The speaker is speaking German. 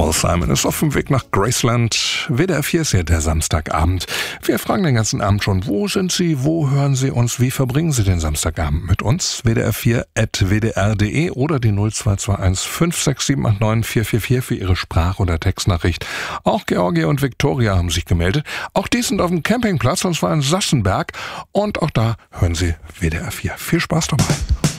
Paul Simon ist auf dem Weg nach Graceland. WDR 4 ist ja der Samstagabend. Wir fragen den ganzen Abend schon, wo sind Sie, wo hören Sie uns, wie verbringen Sie den Samstagabend mit uns? WDR4@wdr.de oder die 0221 56789 444 für Ihre Sprach- oder Textnachricht. Auch Georgie und Viktoria haben sich gemeldet. Auch die sind auf dem Campingplatz, und zwar in Sassenberg. Und auch da hören Sie WDR 4. Viel Spaß dabei.